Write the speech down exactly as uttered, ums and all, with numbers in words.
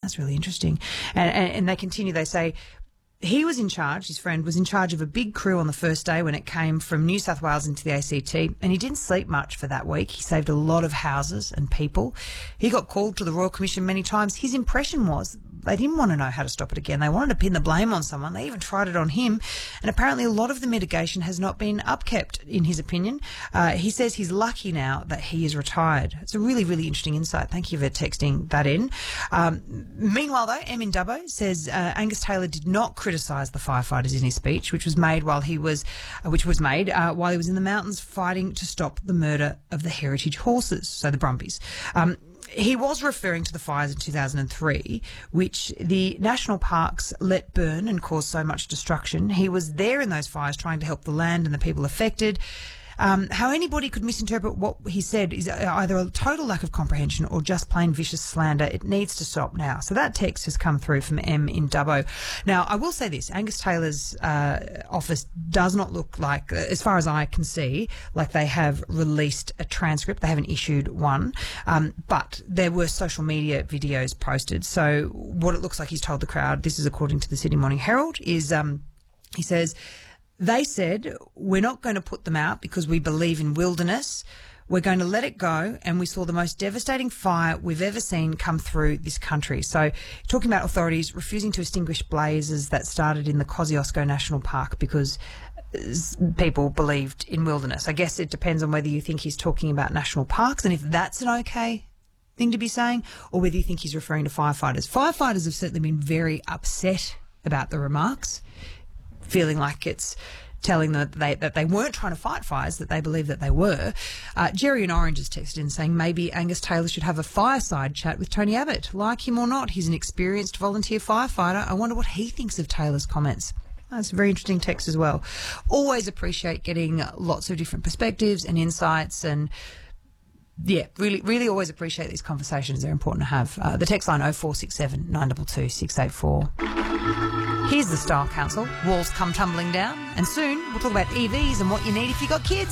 That's really interesting. And, and, and they continue, they say, he was in charge, his friend was in charge of a big crew on the first day when it came from New South Wales into the A C T, and he didn't sleep much for that week. He saved a lot of houses and people. He got called to the Royal Commission many times. His impression was they didn't want to know how to stop it again. They wanted to pin the blame on someone. They even tried it on him. And apparently a lot of the mitigation has not been upkept, in his opinion. Uh, he says he's lucky now that he is retired. It's a really, really interesting insight. Thank you for texting that in. Um, meanwhile, though, M in Dubbo says uh, Angus Taylor did not criticise the firefighters in his speech, which was made while he was, uh, which was made uh, while he was in the mountains fighting to stop the murder of the heritage horses, so the Brumbies. Um, He was referring to the fires in two thousand three, which the national parks let burn and caused so much destruction. He was there in those fires trying to help the land and the people affected. Um, how anybody could misinterpret what he said is either a total lack of comprehension or just plain vicious slander. It needs to stop now. So that text has come through from M in Dubbo. Now, I will say this. Angus Taylor's uh, office does not look like, as far as I can see, like they have released a transcript. They haven't issued one. Um, but there were social media videos posted. So what it looks like he's told the crowd, this is according to the Sydney Morning Herald, is um, he says, they said, we're not going to put them out because we believe in wilderness. We're going to let it go. And we saw the most devastating fire we've ever seen come through this country. So talking about authorities refusing to extinguish blazes that started in the Kosciuszko National Park because people believed in wilderness. I guess it depends on whether you think he's talking about national parks and if that's an okay thing to be saying, or whether you think he's referring to firefighters. Firefighters have certainly been very upset about the remarks, feeling like it's telling them that they, that they weren't trying to fight fires, that they believe that they were. Uh, Jerry in Orange has texted in saying maybe Angus Taylor should have a fireside chat with Tony Abbott. Like him or not, he's an experienced volunteer firefighter. I wonder what he thinks of Taylor's comments. That's a very interesting text as well. Always appreciate getting lots of different perspectives and insights, and yeah, really, really always appreciate these conversations. They're important to have. Uh, the text line oh four six seven, nine two two, six eight four. Here's the Style Council. Walls come tumbling down. And soon we'll talk about E Vs and what you need if you've got kids.